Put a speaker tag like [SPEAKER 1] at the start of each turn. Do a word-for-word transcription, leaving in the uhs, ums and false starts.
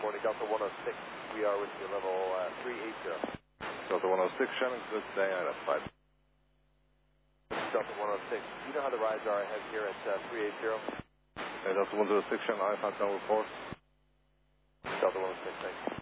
[SPEAKER 1] good morning, Delta one oh six. We are with you level uh, three eighty.
[SPEAKER 2] Delta one oh six, Shannon, good day, identified.
[SPEAKER 1] Delta one oh six, do you know how the rides are ahead here at uh, three eighty?
[SPEAKER 2] Hey, Delta one oh six, Shannon, I found no report.
[SPEAKER 1] Delta one oh six, thanks.